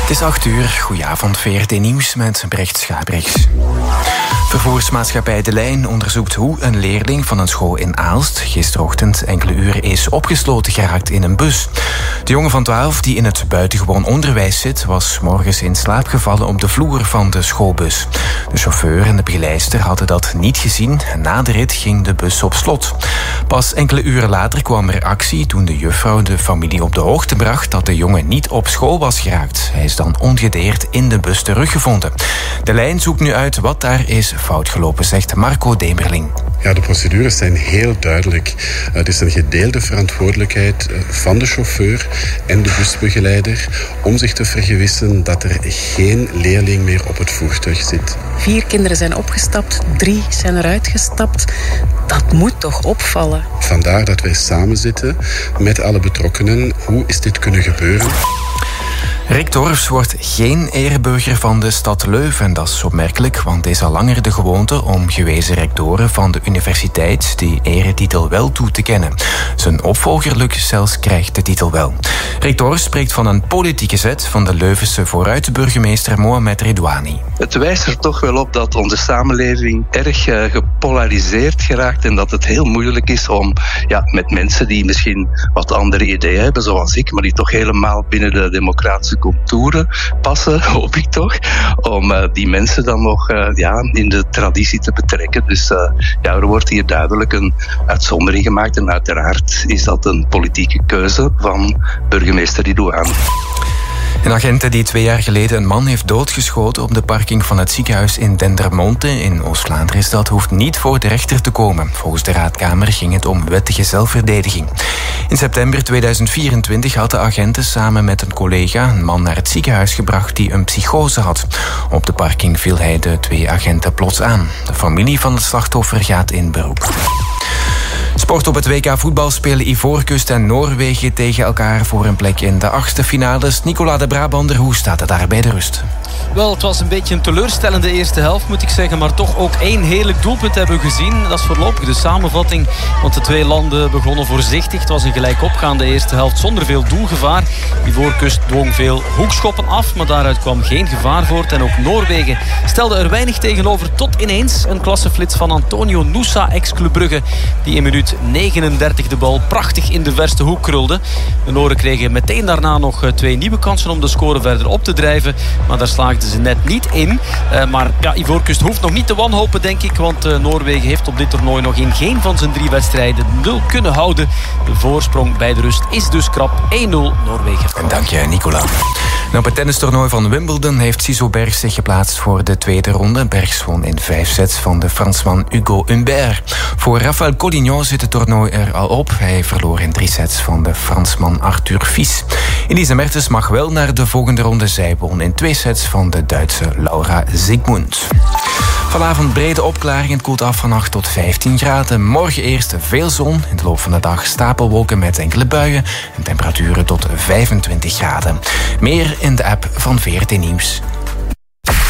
Het is 8:00. Goedenavond, VRT Nieuws met Brecht Schabriks. Vervoersmaatschappij De Lijn onderzoekt hoe een leerling van een school in Aalst gisterochtend enkele uren is opgesloten geraakt in een bus. De jongen van 12 die in het buitengewoon onderwijs zit, was morgens in slaap gevallen op de vloer van de schoolbus. De chauffeur en de begeleidster hadden dat niet gezien. Na de rit ging de bus op slot. Pas enkele uren later kwam er actie toen de juffrouw de familie op de hoogte bracht dat de jongen niet op school was geraakt. Hij is dan ongedeerd in de bus teruggevonden. De Lijn zoekt nu uit wat daar is fout gelopen, zegt Marco Demerling. Ja, de procedures zijn heel duidelijk. Het is een gedeelde verantwoordelijkheid van de chauffeur en de busbegeleider om zich te vergewissen dat er geen leerling meer op het voertuig zit. 4 kinderen zijn opgestapt, 3 zijn eruit gestapt. Dat moet toch opvallen? Vandaar dat wij samen zitten met alle betrokkenen. Hoe is dit kunnen gebeuren? Rick Torfs wordt geen ereburger van de stad Leuven. Dat is opmerkelijk, want het is al langer de gewoonte om gewezen rectoren van de universiteit die eretitel wel toe te kennen. Zijn opvolger Luc Sels krijgt de titel wel. Rick Torfs spreekt van een politieke zet van de Leuvense vooruitburgemeester Mohamed Redouani. Het wijst er toch wel op dat onze samenleving erg gepolariseerd geraakt en dat het heel moeilijk is om met mensen die misschien wat andere ideeën hebben, zoals ik, maar die toch helemaal binnen de democratische contouren passen, hoop ik toch, om die mensen dan nog in de traditie te betrekken. Dus er wordt hier duidelijk een uitzondering gemaakt en uiteraard is dat een politieke keuze van burgemeester Redouani. Een agent die 2 jaar geleden een man heeft doodgeschoten op de parking van het ziekenhuis in Dendermonde in Oost-Vlaanderen is dat, hoeft niet voor de rechter te komen. Volgens de raadkamer ging het om wettige zelfverdediging. In september 2024 had de agenten samen met een collega een man naar het ziekenhuis gebracht die een psychose had. Op de parking viel hij de 2 agenten plots aan. De familie van het slachtoffer gaat in beroep. Sport op het WK voetbal spelen Ivoorkust en Noorwegen tegen elkaar voor een plek in de 8e finales. Nicola de Brabander, hoe staat het daar bij de rust? Wel, het was een beetje een teleurstellende eerste helft, moet ik zeggen. Maar toch ook 1 heerlijk doelpunt hebben we gezien. Dat is voorlopig de samenvatting. Want de 2 landen begonnen voorzichtig. Het was een gelijk opgaande eerste helft zonder veel doelgevaar. Ivoorkust dwong veel hoekschoppen af, maar daaruit kwam geen gevaar voort. En ook Noorwegen stelde er weinig tegenover tot ineens een klasseflits van Antonio Nusa, ex-Club Brugge, die in minuut 39 de bal prachtig in de verste hoek krulde. De Noren kregen meteen daarna nog 2 nieuwe kansen om de score verder op te drijven. Maar daar slaagden ze net niet in. Maar Ivoorkust hoeft nog niet te wanhopen, denk ik. Want Noorwegen heeft op dit toernooi nog in geen van zijn 3 wedstrijden 0 kunnen houden. De voorsprong bij de rust is dus krap 1-0 Noorwegen. Dank je, Nicola. En op het tennistoernooi van Wimbledon heeft Siso Bergs zich geplaatst voor de tweede ronde. Bergs won in 5 sets van de Fransman Hugo Humbert. Voor Rafael Collignon zit het toernooi er al op. Hij verloor in 3 sets van de Fransman Arthur Fils. Elise Mertens mag wel naar de volgende ronde. Zij won in 2 sets van de Duitse Laura Zygmunt. Vanavond brede opklaring. Het koelt af van 8 tot 15 graden. Morgen eerst veel zon. In de loop van de dag stapelwolken met enkele buien. En temperaturen tot 25 graden. Meer in de app van VRT Nieuws.